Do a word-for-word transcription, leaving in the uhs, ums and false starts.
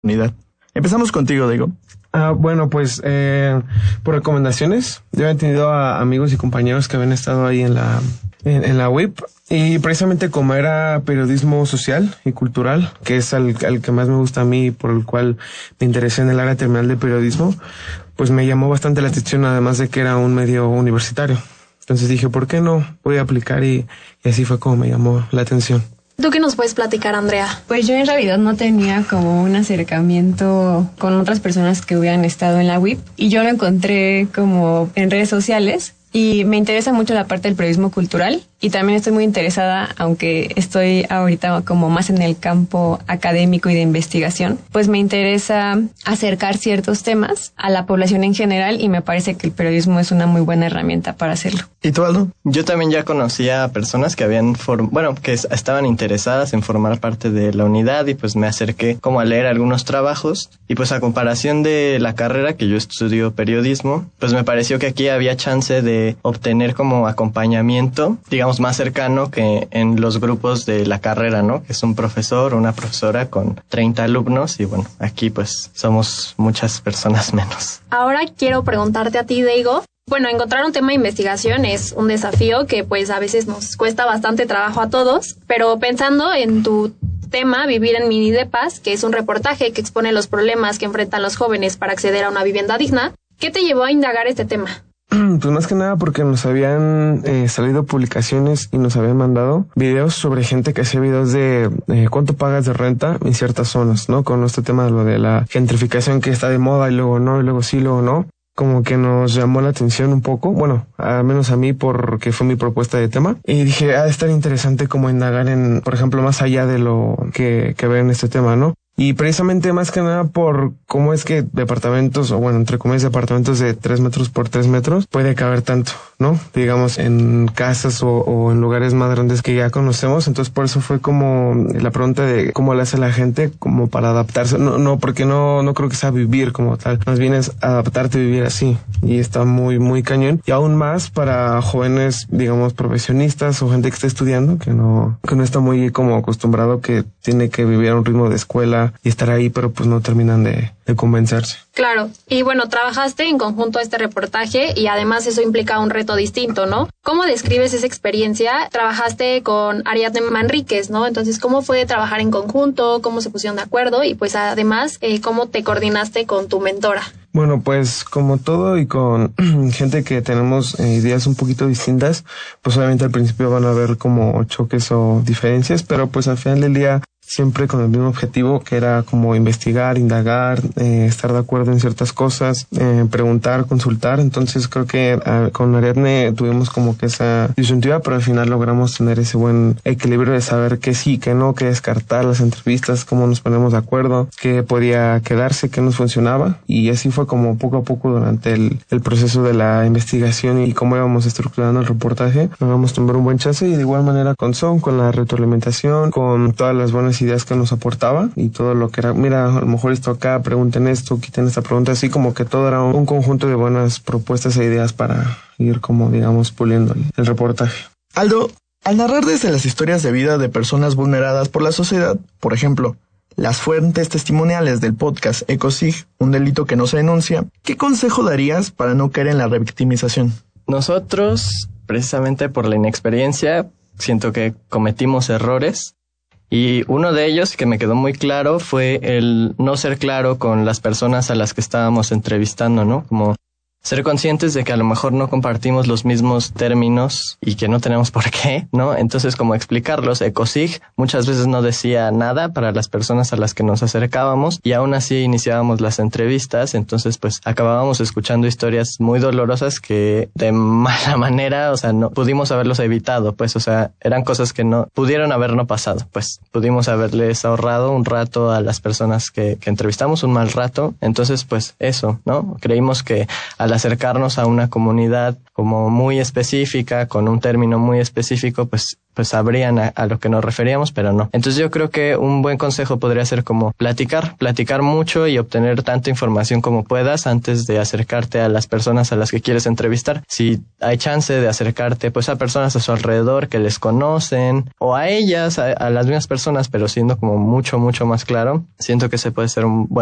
unidad. Empezamos contigo, Diego. Ah, bueno, pues eh, por recomendaciones, yo he tenido a amigos y compañeros que habían estado ahí en la en, en la U I P, y precisamente como era periodismo social y cultural, que es al, al que más me gusta a mí, por el cual me interesé en el área terminal de periodismo, pues me llamó bastante la atención, además de que era un medio universitario. Entonces dije, ¿por qué no? Voy a aplicar, y, y así fue como me llamó la atención. ¿Tú qué nos puedes platicar, Andrea? Pues yo en realidad no tenía como un acercamiento con otras personas que hubieran estado en la U I P, y yo lo encontré como en redes sociales, y me interesa mucho la parte del periodismo cultural, y también estoy muy interesada, aunque estoy ahorita como más en el campo académico y de investigación, pues me interesa acercar ciertos temas a la población en general, y me parece que el periodismo es una muy buena herramienta para hacerlo. ¿Y tú, Aldo? Yo también ya conocía a personas que habían, form- bueno, que estaban interesadas en formar parte de la unidad, y pues me acerqué como a leer algunos trabajos, y pues a comparación de la carrera que yo estudio periodismo, pues me pareció que aquí había chance de obtener como acompañamiento, digamos, más cercano que en los grupos de la carrera, ¿no? Que es un profesor o una profesora con treinta alumnos, y bueno, aquí pues somos muchas personas menos. Ahora quiero preguntarte a ti, Diego. Bueno, encontrar un tema de investigación es un desafío que pues a veces nos cuesta bastante trabajo a todos, pero pensando en tu tema, Vivir en Minidepas, que es un reportaje que expone los problemas que enfrentan los jóvenes para acceder a una vivienda digna, ¿qué te llevó a indagar este tema? Pues más que nada porque nos habían eh, salido publicaciones y nos habían mandado videos sobre gente que hacía videos de eh, cuánto pagas de renta en ciertas zonas, ¿no? Con este tema de lo de la gentrificación que está de moda, y luego no, y luego sí, luego no. Como que nos llamó la atención un poco, bueno, al menos a mí, porque fue mi propuesta de tema, y dije, ha de estar interesante como indagar en, por ejemplo, más allá de lo que, que ver en este tema, ¿no? Y precisamente más que nada por cómo es que departamentos, o bueno, entre comillas, departamentos de tres metros por tres metros puede caber tanto, ¿no? Digamos, en casas o, o en lugares más grandes que ya conocemos. Entonces por eso fue como la pregunta de cómo le hace la gente como para adaptarse. No, no, porque no, no creo que sea vivir como tal. Más bien es adaptarte a vivir así. Y está muy, muy cañón. Y aún más para jóvenes, digamos, profesionistas o gente que está estudiando, que no, que no está muy como acostumbrado, que tiene que vivir a un ritmo de escuela y estar ahí, pero pues no terminan de, de convencerse. Claro, y bueno, trabajaste en conjunto a este reportaje, y además eso implica un reto distinto, ¿no? ¿Cómo describes esa experiencia? Trabajaste con Ariadne Manríquez, ¿no? Entonces, ¿cómo fue trabajar en conjunto? ¿Cómo se pusieron de acuerdo? Y pues además, eh, ¿cómo te coordinaste con tu mentora? Bueno, pues como todo y con gente que tenemos eh, ideas un poquito distintas, pues obviamente al principio van a haber como choques o diferencias, pero pues al final del día siempre con el mismo objetivo, que era como investigar, indagar, eh, estar de acuerdo en ciertas cosas, eh, preguntar, consultar. Entonces creo que eh, con Ariadne tuvimos como que esa disyuntiva, pero al final logramos tener ese buen equilibrio de saber qué sí, qué no, qué descartar las entrevistas, cómo nos ponemos de acuerdo, qué podía quedarse, qué nos funcionaba. Y así fue como poco a poco durante el, el proceso de la investigación y cómo íbamos estructurando el reportaje, logramos tomar un buen chance, y de igual manera con Son, con la retroalimentación, con todas las buenas ideas que nos aportaba y todo lo que era, mira, a lo mejor esto acá, pregunten esto, quiten esta pregunta, así como que todo era un, un conjunto de buenas propuestas e ideas para ir como, digamos, puliendo el, el reportaje. Aldo, al narrar desde las historias de vida de personas vulneradas por la sociedad, por ejemplo, las fuentes testimoniales del podcast ECOSIG, un delito que no se denuncia, ¿qué consejo darías para no caer en la revictimización? Nosotros, precisamente por la inexperiencia, siento que cometimos errores. Y uno de ellos que me quedó muy claro fue el no ser claro con las personas a las que estábamos entrevistando, ¿no? Como ser conscientes de que a lo mejor no compartimos los mismos términos y que no tenemos por qué, ¿no? Entonces, como explicarlos, ECOSIG muchas veces no decía nada para las personas a las que nos acercábamos, y aún así iniciábamos las entrevistas. Entonces, pues acabábamos escuchando historias muy dolorosas que de mala manera, o sea, no pudimos haberlos evitado, pues, o sea, eran cosas que no pudieron haber no pasado, pues pudimos haberles ahorrado un rato a las personas que, que entrevistamos, un mal rato. Entonces, pues eso, ¿no? Creímos que al acercarnos a una comunidad como muy específica, con un término muy específico, pues pues sabrían a, a lo que nos referíamos, pero no. Entonces yo creo que un buen consejo podría ser como platicar, platicar mucho y obtener tanta información como puedas antes de acercarte a las personas a las que quieres entrevistar. Si hay chance de acercarte pues a personas a su alrededor que les conocen o a ellas, a, a las mismas personas, pero siendo como mucho, mucho más claro, siento que se puede ser un buen